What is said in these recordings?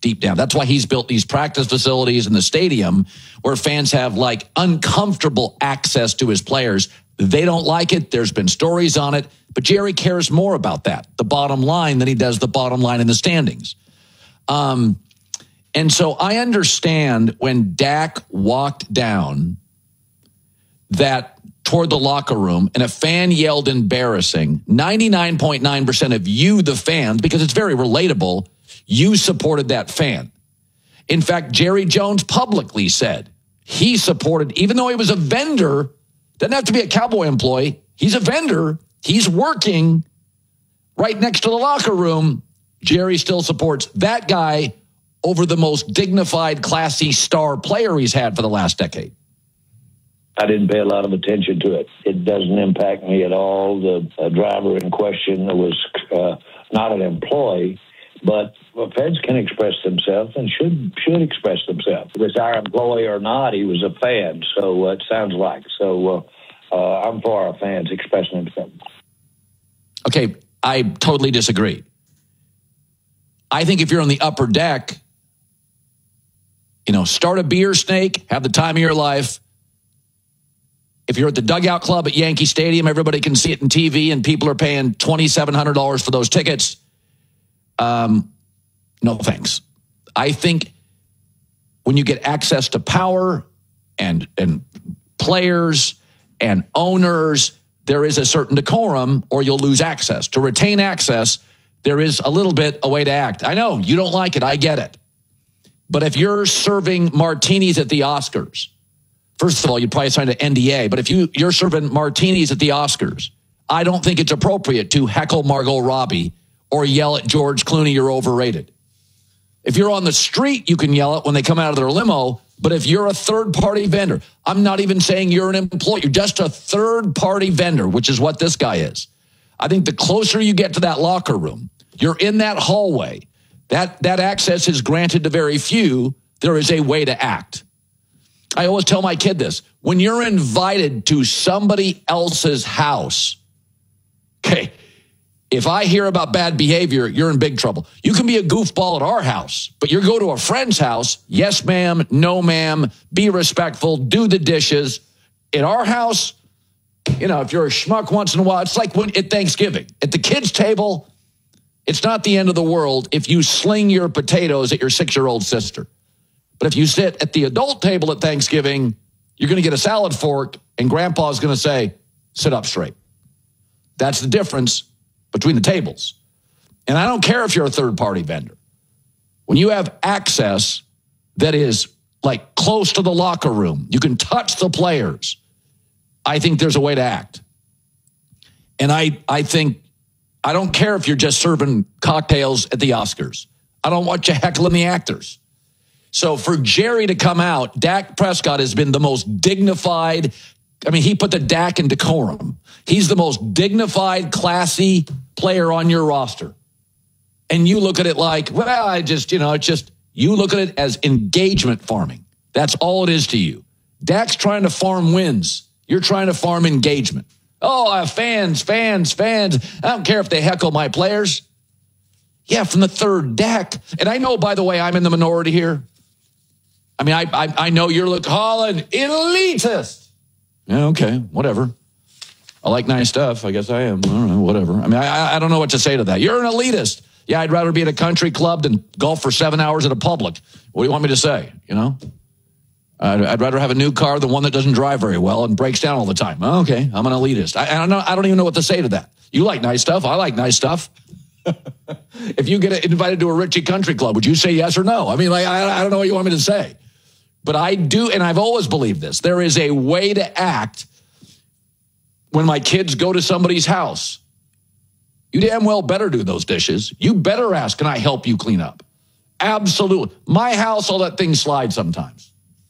deep down. That's why he's built these practice facilities in the stadium where fans have like uncomfortable access to his players. They don't like it. There's been stories on it, but Jerry cares more about that, the bottom line, than he does the bottom line in the standings. And so I understand when Dak walked down that toward the locker room and a fan yelled embarrassing, 99.9% of you, the fans, because it's very relatable, you supported that fan. In fact, Jerry Jones publicly said he supported, even though he was a vendor, doesn't have to be a Cowboy employee. He's a vendor. He's working right next to the locker room. Jerry still supports that guy over the most dignified, classy star player he's had for the last decade. I didn't pay a lot of attention to it. It doesn't impact me at all. The driver in question was not an employee, but feds can express themselves and should express themselves. Was our employee or not, he was a fan, so it sounds like. So I'm for our fans expressing themselves. Okay, I totally disagree. I think if you're on the upper deck, start a beer snake, have the time of your life. If you're at the dugout club at Yankee Stadium, everybody can see it in TV and people are paying $2,700 for those tickets. No thanks. I think when you get access to power and players and owners, there is a certain decorum or you'll lose access. To retain access, there is a little bit a way to act. I know you don't like it. I get it. But if you're serving martinis at the Oscars, first of all, you'd probably sign an NDA. But if you're serving martinis at the Oscars, I don't think it's appropriate to heckle Margot Robbie or yell at George Clooney, you're overrated. If you're on the street, you can yell it when they come out of their limo. But if you're a third-party vendor, I'm not even saying you're an employee. You're just a third-party vendor, which is what this guy is. I think the closer you get to that locker room, you're in that hallway, that access is granted to very few. There is a way to act. I always tell my kid this. When you're invited to somebody else's house, okay, if I hear about bad behavior, you're in big trouble. You can be a goofball at our house, but you go to a friend's house, yes, ma'am, no, ma'am, be respectful, do the dishes. At our house, if you're a schmuck once in a while, it's like at Thanksgiving. At the kids' table, it's not the end of the world if you sling your potatoes at your 6-year-old sister. But if you sit at the adult table at Thanksgiving, you're going to get a salad fork, and Grandpa's going to say, sit up straight. That's the difference between the tables. And I don't care if you're a third-party vendor. When you have access that is like close to the locker room, you can touch the players, I think there's a way to act. And I think, I don't care if you're just serving cocktails at the Oscars. I don't want you heckling the actors. So for Jerry to come out, Dak Prescott has been the most dignified. I mean, he put the Dak in decorum. He's the most dignified, classy player on your roster. And you look at it like, well, you look at it as engagement farming. That's all it is to you. Dak's trying to farm wins. You're trying to farm engagement. Oh, fans. I don't care if they heckle my players. Yeah, from the third deck. And I know, by the way, I'm in the minority here. I mean, I know you're calling elitist. Yeah, okay, whatever. I like nice stuff. I guess I am. I don't know, whatever. I mean, I don't know what to say to that. You're an elitist. Yeah, I'd rather be at a country club than golf for 7 hours at a Publix. What do you want me to say, I'd rather have a new car than one that doesn't drive very well and breaks down all the time. Okay, I'm an elitist. I don't even know what to say to that. You like nice stuff. I like nice stuff. If you get invited to a Richie Country Club, would you say yes or no? I mean, I don't know what you want me to say. But I do, and I've always believed this. There is a way to act when my kids go to somebody's house. You damn well better do those dishes. You better ask, can I help you clean up? Absolutely. My house, I'll let things slide sometimes.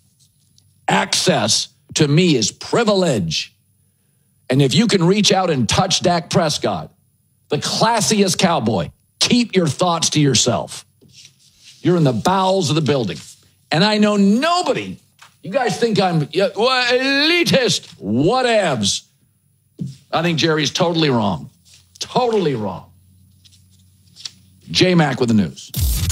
Access to me is privilege. And if you can reach out and touch Dak Prescott, the classiest Cowboy, keep your thoughts to yourself. You're in the bowels of the building. And I know nobody, you guys think I'm elitist, whatevs. I think Jerry's totally wrong. Totally wrong. J-Mac with the news.